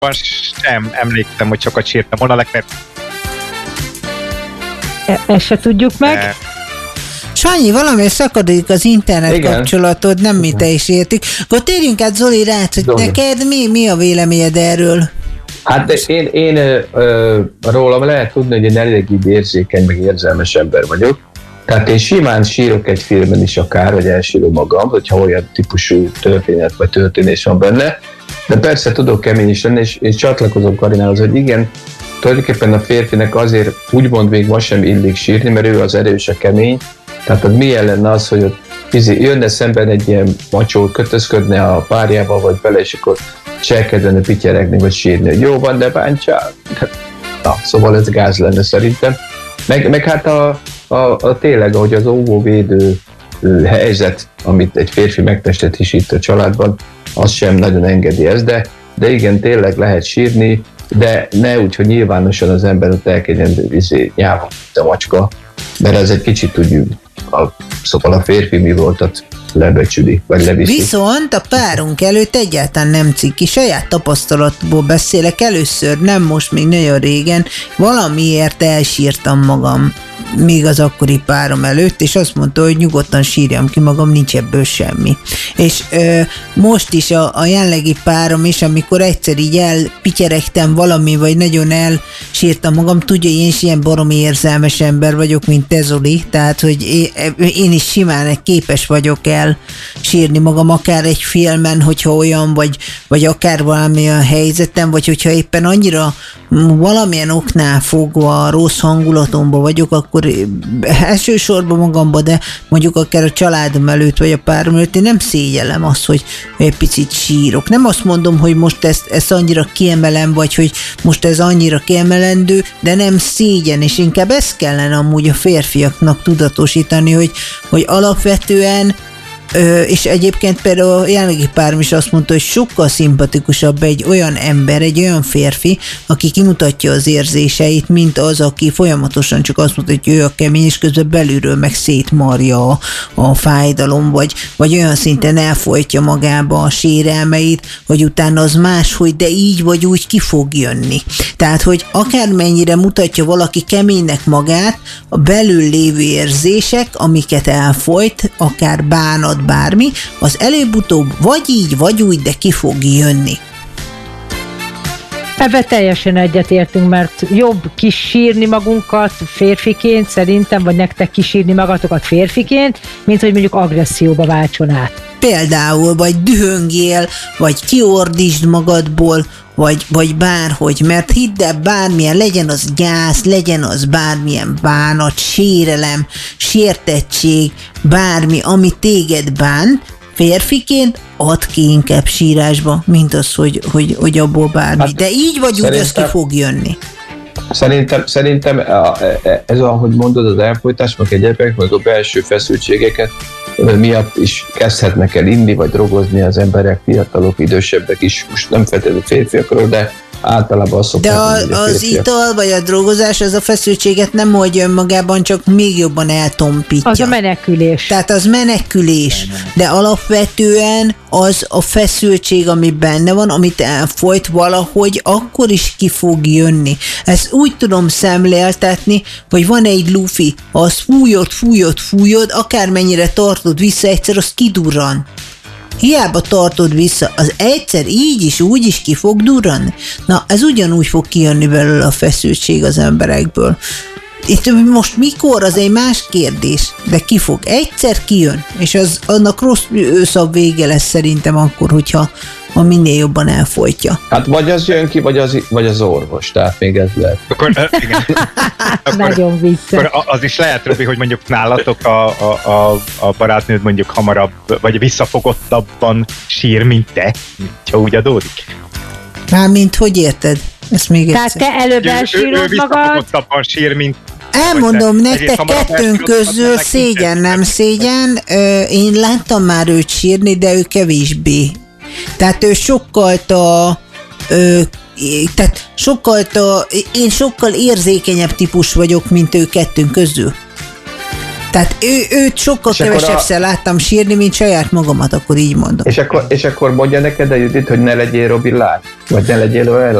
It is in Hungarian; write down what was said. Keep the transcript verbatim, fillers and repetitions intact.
sem emlékszem, hogy sokat sírtam volna, legfeljebb. E- ezt se tudjuk meg. E- Sanyi, valami szakadik az internet Igen. kapcsolatod, nem mi te is értik. Akkor térjünk át Zoli rád, hogy Zoli. neked mi, mi a véleményed erről? Hát de én, én ö, ö, rólam lehet tudni, hogy én elég így érzékeny, meg érzelmes ember vagyok. Tehát én simán sírok egy filmen is akár, vagy elsírom magam, hogyha olyan típusú történet vagy történés van benne. De persze tudok kemény is lenni, és, és csatlakozom Karinához, hogy igen, tulajdonképpen a férfinek azért úgymond még ma sem illik sírni, mert ő az erős, a kemény. Tehát az milyen lenne az, hogy ott jönne szemben egy ilyen macsó, kötözködne a párjával, vagy bele, és akkor se elkezdene pityeregni, vagy sírni, hogy jó van, de bántsál. Na, szóval ez gáz lenne szerintem. Meg, meg hát a, a, a tényleg, ahogy az óvóvédő helyzet, amit egy férfi megtestesít a családban, az sem nagyon engedi ezt, de, de igen, tényleg lehet sírni, de ne úgy, hogy nyilvánosan az ember ott elkezdjen nyávon, a macska, mert ez egy kicsit tudjuk, a, szóval a férfi mi voltat lebecsüli, vagy leviszi. Viszont a párunk előtt egyáltalán nem ciki, saját tapasztalatból beszélek először, nem most, még nagyon régen, valamiért elsírtam magam, még az akkori párom előtt, és azt mondta, hogy nyugodtan sírjam ki magam, nincs ebből semmi. És ö, most is a, a jelenlegi párom is, amikor egyszer így elpityeregtem valami, vagy nagyon elsírtam magam, tudja, én is ilyen baromi érzelmes ember vagyok, mint te, Zoli, tehát, hogy én, én is simán képes vagyok el sírni magam, akár egy filmen, hogyha olyan, vagy, vagy akár valamilyen helyzetem, vagy hogyha éppen annyira valamilyen oknál fogva rossz hangulatomban vagyok, akkor elsősorban magamba, de mondjuk akár a családom előtt, vagy a párom előtt, én nem szégyellem azt, hogy egy picit sírok. Nem azt mondom, hogy most ezt, ezt annyira kiemelem, vagy hogy most ez annyira kiemelendő, de nem szégyen, és inkább ezt kellene amúgy a férfiaknak tudatosítani, hogy, hogy alapvetően Ö, és egyébként például a jelenlegi párom is azt mondta, hogy sokkal szimpatikusabb egy olyan ember, egy olyan férfi, aki kimutatja az érzéseit, mint az, aki folyamatosan csak azt mondta, hogy ő a kemény, és közben belülről meg szétmarja a, a fájdalom, vagy, vagy olyan szinten elfolytja magába a sérelmeit, hogy utána az máshogy, de így vagy úgy ki fog jönni. Tehát, hogy akármennyire mutatja valaki keménynek magát, a belül lévő érzések, amiket elfolyt, akár bánat, bármi, az előbb-utóbb vagy így, vagy úgy, de ki fog jönni. Ebben teljesen egyetértünk, mert jobb kisírni magunkat férfiként, szerintem, vagy nektek kisírni magatokat férfiként, mint hogy mondjuk agresszióba váltson át. Például, vagy dühöngél, vagy kiordítsd magadból, vagy, vagy bárhogy, mert hidd el, bármilyen, legyen az gyász, legyen az bármilyen bánat, sérelem, sértettség, bármi, ami téged bán, férfiként add ki inkább sírásba, mint az, hogy, hogy, hogy abból bármi. Hát, de így vagy úgy, az ki fog jönni. Szerintem, szerintem ez, ahogy mondod, az elfolytás, meg egyébként, meg a belső feszültségeket miatt is kezdhetnek el inni, vagy drogozni az emberek, fiatalok, idősebbek is, most nem feltétlenül férfiakról, de általában azt szokták. De a, az ital vagy a drogozás, az a feszültséget nem oldja önmagában, csak még jobban eltompítja. Az a menekülés. Tehát az menekülés, de alapvetően az a feszültség, ami benne van, amit elfolyt valahogy, akkor is ki fog jönni. Ezt úgy tudom szemléltetni, hogy van egy lufi, az fújod, fújod, fújod, akármennyire tartod vissza, egyszer az kidurran. Hiába tartod vissza, az egyszer így is, úgy is ki fog durranni. Na, ez ugyanúgy fog kijönni belőle a feszültség az emberekből. Itt most mikor, az egy más kérdés, de ki fog. Egyszer kijön, és az, annak rossz őszabb vége lesz szerintem akkor, hogyha ha minél jobban elfolytja. Hát vagy az jön ki, vagy az, vagy az orvos, tehát még ez lehet. Akkor, igen. Akkor, Nagyon vicces. Akkor az is lehet, Robi, hogy mondjuk nálatok a, a, a, a barátnőd mondjuk hamarabb, vagy visszafogottabban sír, mint te, ha úgy adódik. Mármint, hogy érted? Ezt még Tehát egyszer. te előbb elsírod magad? Ő visszafogottabban sír, mint Elmondom nektek, kettőnk közül szégyen, nem szégyen. Én láttam már őt sírni, de ő kevésbé. Tehát ő sokkal a... Tehát sokkal a... Én sokkal érzékenyebb típus vagyok, mint ő kettőnk közül. Tehát ő, őt sokkal És akkor kevesebbszer a- láttam sírni, mint saját magamat, akkor így mondom. És akkor, és akkor mondja neked a Judit, hogy ne legyél Robi Lát? Vagy ne legyél olyan